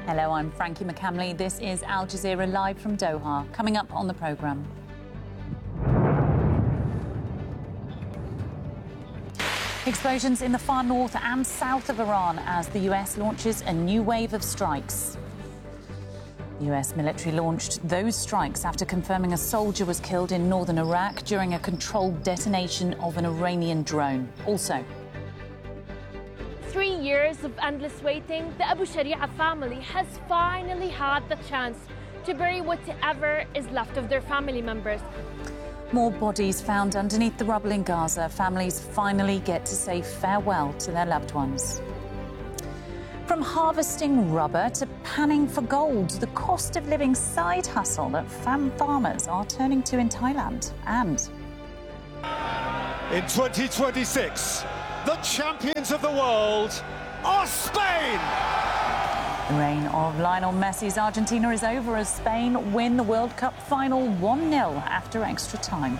Hello, I'm Frankie McCamley. This is Al Jazeera live from Doha. Coming up on the programme. Explosions in the far north and south of Iran as the US launches a new wave of strikes. The US military launched those strikes after confirming a soldier was killed in northern Iraq during a controlled detonation of an Iranian drone. Also, 3 years of endless waiting, the Abu Sharia family has finally had the chance to bury whatever is left of their family members. More bodies found underneath the rubble in Gaza. Families finally get to say farewell to their loved ones. From harvesting rubber to panning for gold, the cost of living side hustle that farmers are turning to in Thailand. And in 2026, the champions of the world are Spain! The reign of Lionel Messi's Argentina is over as Spain win the World Cup final 1-0 after extra time.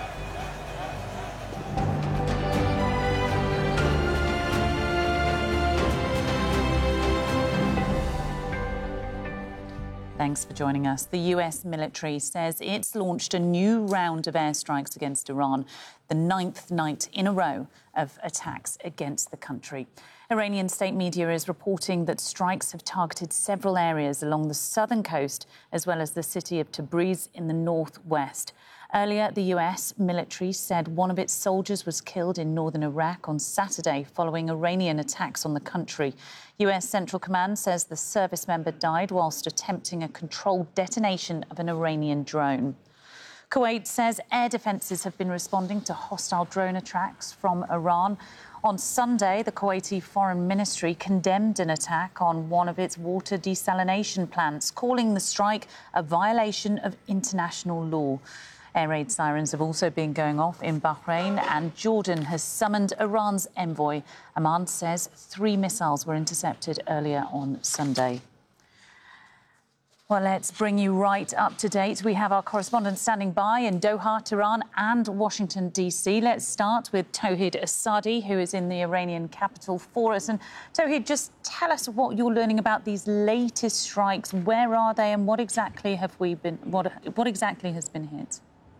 Thanks for joining us. The US military says it's launched a new round of airstrikes against Iran, the 9th night in a row of attacks against the country. Iranian state media is reporting that strikes have targeted several areas along the southern coast, as well as the city of Tabriz in the northwest. Earlier, the US military said one of its soldiers was killed in northern Iraq on Saturday following Iranian attacks on the country. US Central Command says the service member died whilst attempting a controlled detonation of an Iranian drone. Kuwait says air defences have been responding to hostile drone attacks from Iran. On Sunday, the Kuwaiti Foreign Ministry condemned an attack on one of its water desalination plants, calling the strike a violation of international law. Air raid sirens have also been going off in Bahrain, and Jordan has summoned Iran's envoy. Amman says 3 missiles were intercepted earlier on Sunday. Well, let's bring you right up to date. We have our correspondents standing by in Doha, Tehran and Washington, D.C. Let's start with Tauhid Asadi, who is in the Iranian capital for us. And Tauhid, just tell us what you're learning about these latest strikes. Where are they and what exactly has been hit?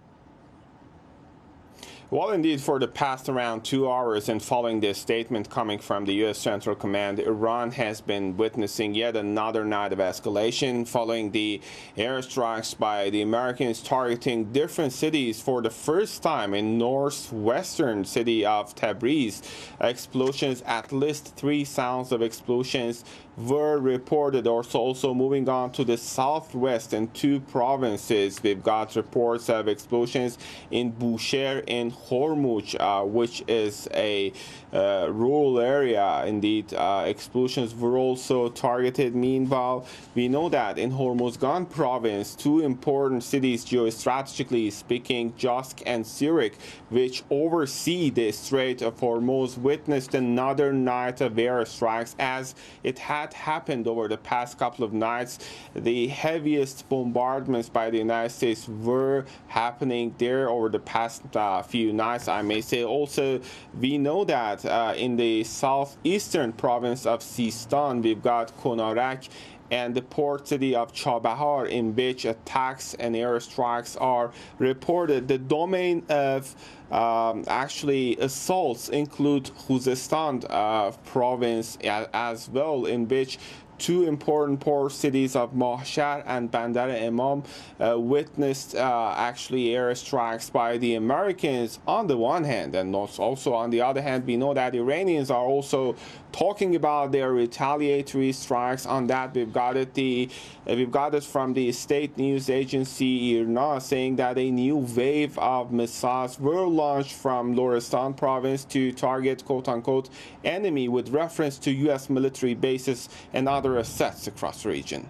Well, indeed, for the past around 2 hours and following this statement coming from the U.S. Central Command, Iran has been witnessing yet another night of escalation following the airstrikes by the Americans targeting different cities for the first time in northwestern city of Tabriz. Explosions, at least 3 sounds of explosions were reported. Also moving on to the southwest in 2 provinces, we've got reports of explosions in Bushehr and Hormuz, which is a rural area. Indeed, explosions were also targeted. Meanwhile, we know that in Hormozgan province, 2 important cities geostrategically speaking, Jask and Sirik, which oversee the Strait of Hormuz, witnessed another night of airstrikes as it had happened over the past couple of nights. The heaviest bombardments by the United States were happening there over the past few nights, I may say. Also, we know that in the southeastern province of Sistan, we've got Konarak and the port city of Chabahar, in which attacks and airstrikes are reported. The domain of actually assaults include Khuzestan province as well, in which 2 important port cities of Mahshar and Bandar Imam witnessed actually airstrikes by the Americans on the one hand, and also on the other hand, we know that Iranians are also talking about their retaliatory strikes. On that, we've got it from the state news agency IRNA, saying that a new wave of missiles were launched from Lorestan province to target quote-unquote enemy, with reference to U.S. military bases and other assets across the region.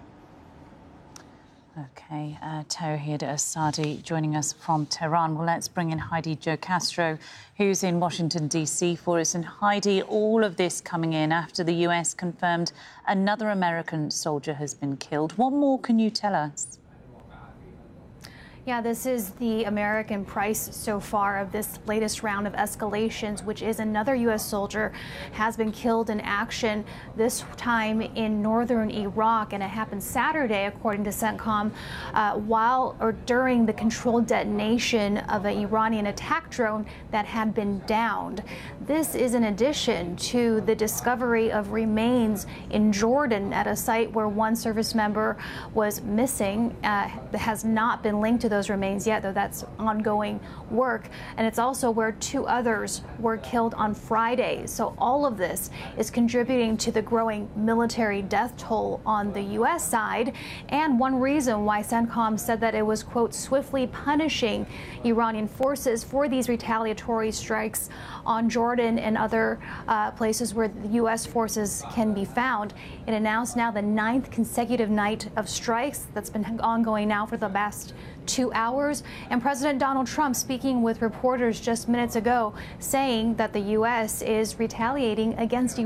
OK, Tauhid Asadi joining us from Tehran. Well, let's bring in Heidi Jo Castro, who's in Washington, D.C. for us. And Heidi, all of this coming in after the US confirmed another American soldier has been killed. What more can you tell us? Yeah, this is the American price so far of this latest round of escalations, which is another U.S. soldier has been killed in action, this time in northern Iraq. And it happened Saturday, according to CENTCOM, while or during the controlled detonation of an Iranian attack drone that had been downed. This is in addition to the discovery of remains in Jordan at a site where one service member was missing, that has not been linked to those remains yet, though that's ongoing work. And it's also where 2 others were killed on Friday. So all of this is contributing to the growing military death toll on the U.S. side. And one reason why CENTCOM said that it was, quote, swiftly punishing Iranian forces for these retaliatory strikes on Jordan and other places where the U.S. forces can be found. It announced now the 9th consecutive night of strikes that's been ongoing now for the past 2 hours. And President Donald Trump speaking with reporters just minutes ago, saying that the U.S. is retaliating against Iran.